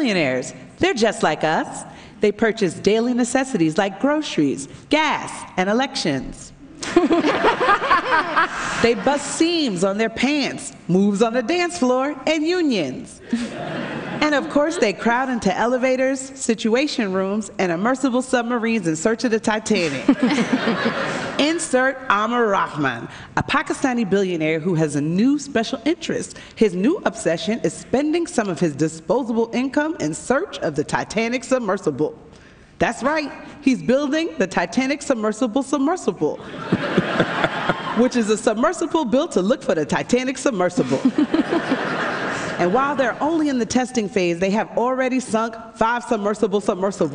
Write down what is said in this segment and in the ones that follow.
billionaires. They're just like us. They purchase daily necessities like groceries, gas, and elections. They bust seams on their pants, moves on the dance floor, and unions. And of course, they crowd into elevators, situation rooms, and immersible submarines in search of the Titanic. Insert Amar Rahman, a Pakistani billionaire who has a new special interest. His new obsession is spending some of his disposable income in search of the Titanic submersible. That's right, he's building the Titanic submersible, which is a submersible built to look for the Titanic submersible. And while they're only in the testing phase, they have already sunk 5 submersibles.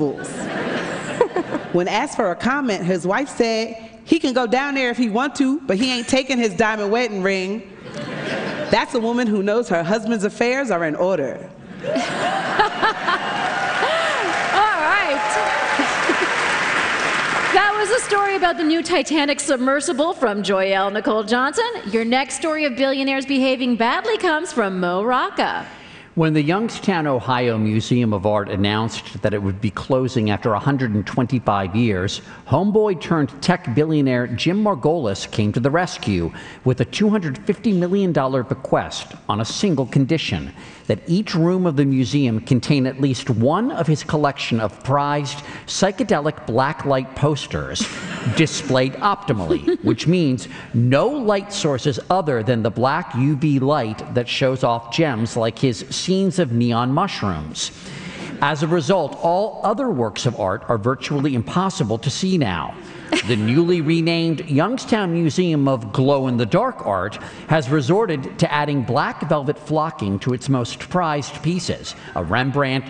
When asked for a comment, his wife said, he can go down there if he want to, but he ain't taking his diamond wedding ring. That's a woman who knows her husband's affairs are in order. That was a story about the new Titanic submersible from Joyelle Nicole Johnson. Your next story of billionaires behaving badly comes from Mo Rocca. When the Youngstown, Ohio Museum of Art announced that it would be closing after 125 years, homeboy turned tech billionaire Jim Margolis came to the rescue with a $250 million bequest on a single condition: that each room of the museum contain at least one of his collection of prized psychedelic black light posters displayed optimally, which means no light sources other than the black UV light that shows off gems like his scenes of neon mushrooms. As a result, all other works of art are virtually impossible to see now. The newly renamed Youngstown Museum of Glow-in-the-Dark Art has resorted to adding black velvet flocking to its most prized pieces, a Rembrandt